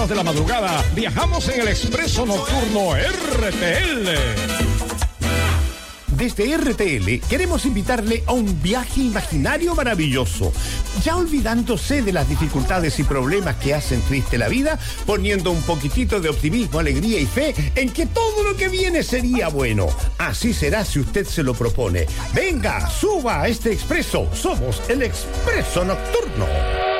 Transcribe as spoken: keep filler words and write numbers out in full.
de la madrugada, viajamos en el Expreso Nocturno R T L. Desde R T L queremos invitarle a un viaje imaginario maravilloso, ya olvidándose de las dificultades y problemas que hacen triste la vida, poniendo un poquitito de optimismo, alegría y fe en que todo lo que viene sería bueno. Así será si usted se lo propone. Venga, suba a este expreso. Somos el Expreso Nocturno.